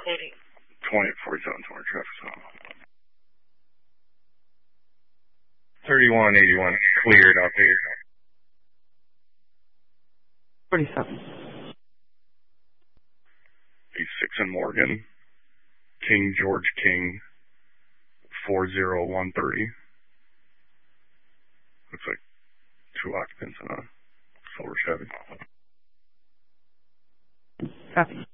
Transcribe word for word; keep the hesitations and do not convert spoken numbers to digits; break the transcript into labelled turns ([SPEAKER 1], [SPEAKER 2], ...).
[SPEAKER 1] twenty forty-seven twenty traffic stop. thirty-one eighty-one cleared out there.
[SPEAKER 2] forty-seven.
[SPEAKER 1] six in Morgan. King George King. four zero one thirty. Looks like two occupants in a silver Chevy.
[SPEAKER 2] Copy.